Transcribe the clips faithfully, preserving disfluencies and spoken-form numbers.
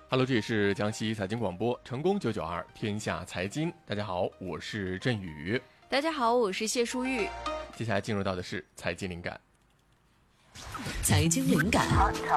Hello， 这里是江西财经广播，成功九九二天下财经。大家好，我是振宇。 大家好，我是谢淑玉。 接下来进入到的是财经灵感。 财经灵感。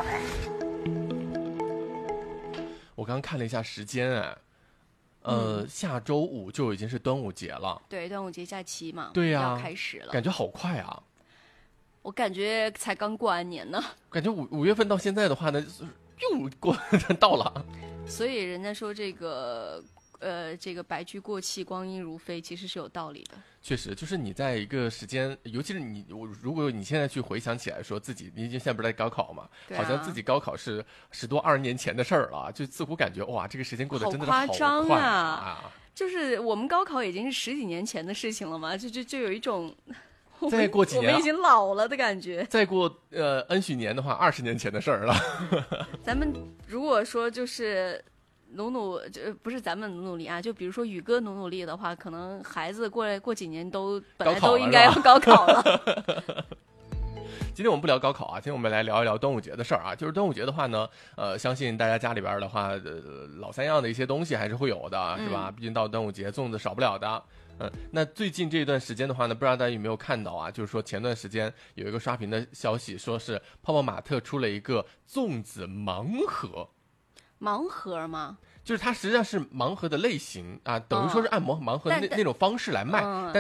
我刚刚看了一下时间，哎，呃、 嗯， 下周五就已经是端午节了。 对，端午节假期嘛， 对呀、 要开始了。 感觉好快啊！ 我感觉才刚过完年呢。 感觉五五月份到现在的话呢，又过到了。 所以人家说这个呃，这个白驹过隙，光阴如飞，其实是有道理的。 确实，就是你在一个时间，尤其是你，我如果你现在去回想起来，说自己，你已经现在不是在高考嘛， 对啊、 好像自己高考是十多二十年前的事儿了，就似乎感觉哇，这个时间过得真的是好夸张快啊！ 啊就是我们高考已经是十几年前的事情了嘛，就就就有一种再过几年我们已经老了的感觉。 再过呃 N 许年的话，二十年前的事儿了。 咱们如果说就是努努，就不是咱们努努力啊，就比如说宇哥努努力的话，可能孩子过来过几年都本来都应该要高考了。 今天我们不聊高考啊，今天我们来聊一聊端午节的事儿啊。就是端午节的话呢，呃，相信大家家里边的话，呃，老三样的一些东西还是会有的，是吧？ 嗯、 毕竟到端午节，粽子少不了的。嗯，那最近这段时间的话呢，不知道大家有没有看到啊？就是说前段时间有一个刷屏的消息，说是泡泡玛特出了一个粽子盲盒。 盲盒吗？ 就是它实际上是盲盒的类型啊，等于说是按盲盲盒的那、 哦、 那种方式来卖。 嗯